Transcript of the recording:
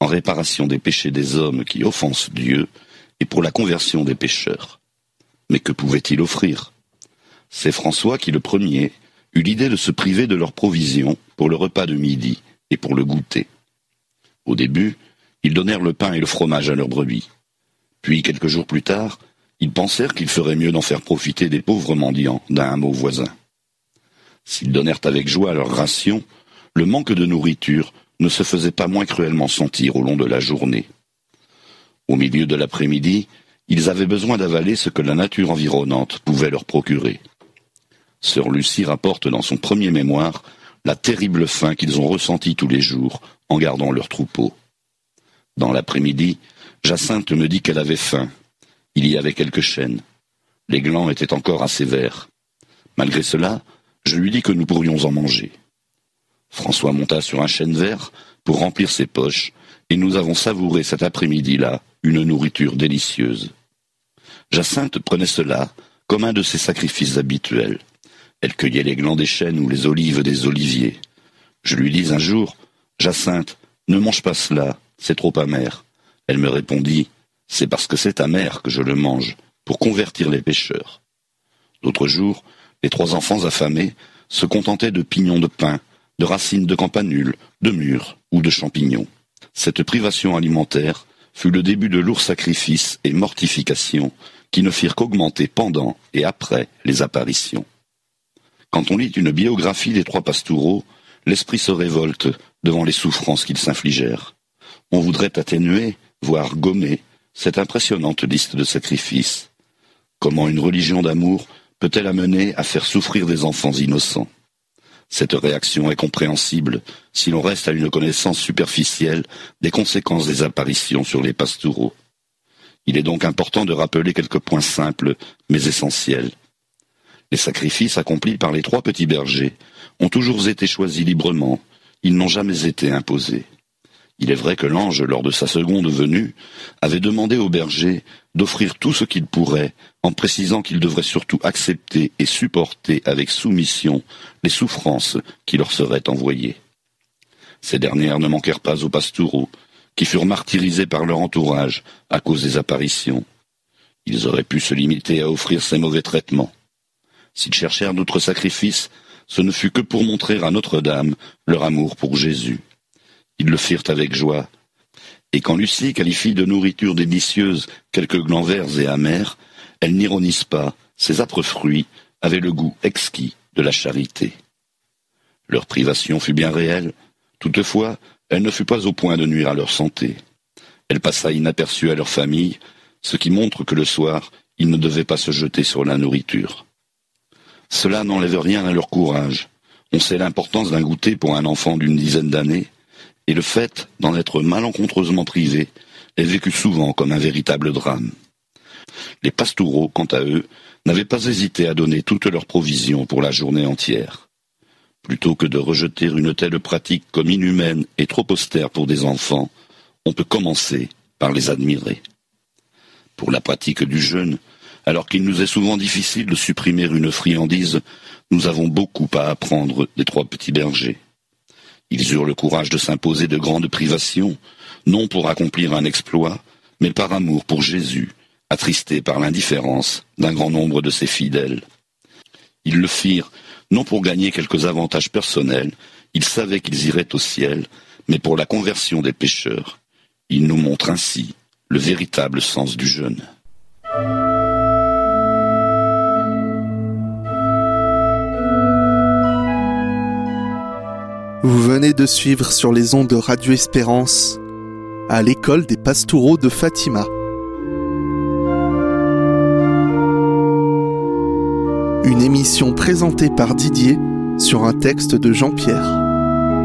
en réparation des péchés des hommes qui offensent Dieu et pour la conversion des pécheurs. Mais que pouvait-il offrir ? C'est François qui, le premier, eut l'idée de se priver de leurs provisions pour le repas de midi et pour le goûter. Au début, ils donnèrent le pain et le fromage à leurs brebis. Puis, quelques jours plus tard, ils pensèrent qu'il ferait mieux d'en faire profiter des pauvres mendiants d'un hameau voisin. S'ils donnèrent avec joie leur ration, le manque de nourriture ne se faisait pas moins cruellement sentir au long de la journée. Au milieu de l'après-midi, ils avaient besoin d'avaler ce que la nature environnante pouvait leur procurer. Sœur Lucie rapporte dans son premier mémoire la terrible faim qu'ils ont ressentie tous les jours en gardant leur troupeau. Dans l'après-midi, Jacinthe me dit qu'elle avait faim. Il y avait quelques chênes. Les glands étaient encore assez verts. Malgré cela, je lui dis que nous pourrions en manger. François monta sur un chêne vert pour remplir ses poches, et nous avons savouré cet après-midi-là une nourriture délicieuse. Jacinthe prenait cela comme un de ses sacrifices habituels. Elle cueillait les glands des chênes ou les olives des oliviers. Je lui dis un jour, « Jacinthe, ne mange pas cela, c'est trop amer. » Elle me répondit, « C'est parce que c'est amer que je le mange, pour convertir les pécheurs. » D'autres jours, les 3 enfants affamés se contentaient de pignons de pain, de racines de campanule, de mûres ou de champignons. Cette privation alimentaire fut le début de lourds sacrifices et mortifications qui ne firent qu'augmenter pendant et après les apparitions. Quand on lit une biographie des 3 pastoureaux, l'esprit se révolte devant les souffrances qu'ils s'infligèrent. On voudrait atténuer, voire gommer, cette impressionnante liste de sacrifices. Comment une religion d'amour peut-elle amener à faire souffrir des enfants innocents ? Cette réaction est compréhensible si l'on reste à une connaissance superficielle des conséquences des apparitions sur les pastoureaux. Il est donc important de rappeler quelques points simples mais essentiels. Les sacrifices accomplis par les 3 petits bergers ont toujours été choisis librement, ils n'ont jamais été imposés. Il est vrai que l'ange, lors de sa seconde venue, avait demandé aux bergers d'offrir tout ce qu'ils pourraient, en précisant qu'ils devraient surtout accepter et supporter avec soumission les souffrances qui leur seraient envoyées. Ces dernières ne manquèrent pas aux pastoureaux, qui furent martyrisés par leur entourage à cause des apparitions. Ils auraient pu se limiter à offrir ces mauvais traitements. S'ils cherchèrent d'autres sacrifices, ce ne fut que pour montrer à Notre-Dame leur amour pour Jésus. Ils le firent avec joie. Et quand Lucie qualifie de nourriture délicieuse quelques glands verts et amers, elle n'ironise pas, ces âpres fruits avaient le goût exquis de la charité. Leur privation fut bien réelle, toutefois, elle ne fut pas au point de nuire à leur santé. Elle passa inaperçue à leur famille, ce qui montre que le soir, ils ne devaient pas se jeter sur la nourriture. Cela n'enlève rien à leur courage. On sait l'importance d'un goûter pour un enfant d'une dizaine d'années, et le fait d'en être malencontreusement privé est vécu souvent comme un véritable drame. Les pastoureaux, quant à eux, n'avaient pas hésité à donner toutes leurs provisions pour la journée entière. Plutôt que de rejeter une telle pratique comme inhumaine et trop austère pour des enfants, on peut commencer par les admirer. Pour la pratique du jeûne, alors qu'il nous est souvent difficile de supprimer une friandise, nous avons beaucoup à apprendre des 3 petits bergers. Ils eurent le courage de s'imposer de grandes privations, non pour accomplir un exploit, mais par amour pour Jésus, attristé par l'indifférence d'un grand nombre de ses fidèles. Ils le firent, non pour gagner quelques avantages personnels, ils savaient qu'ils iraient au ciel, mais pour la conversion des pécheurs. Ils nous montrent ainsi le véritable sens du jeûne. Vous venez de suivre sur les ondes de Radio Espérance à l'école des Pastoureaux de Fatima. Une émission présentée par Didier sur un texte de Jean-Pierre.